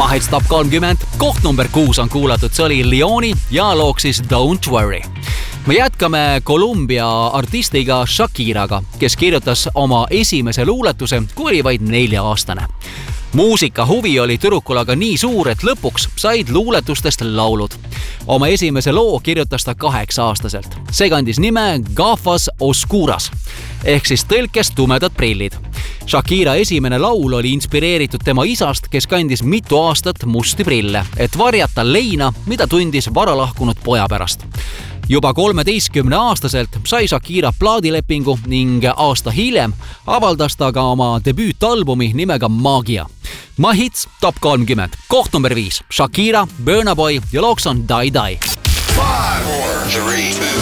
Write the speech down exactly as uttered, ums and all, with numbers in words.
Hits Top kolmkümmend, koht number kuus on kuulatud, see oli Leoni ja loog siis Don't Worry. Me jätkame Kolumbia artistiga Shakiraga, kes kirjutas oma esimese luuletuse, kui oli vaid nelja aastane. Muusika huvi oli tüdrukul aga nii suur, et lõpuks said luuletustest laulud. Oma esimese loo kirjutas ta kaheksa aastaselt. See kandis nime Gafas Oscuras ehk siis tõlkes tumedad prillid. Shakira esimene laul oli inspireeritud tema isast, kes kandis mitu aastat musti prille, et varjata leina, mida tundis varalahkunud poja pärast. Juba kolmeteistkümne aastaselt sai Shakira plaadilepingu ning aasta hiljem avaldas ta ka oma debüütalbumi nimega Magia. My Hits Top kolmkümmend, koht number viis, Shakira, Burna Boy ja looks on Die Die.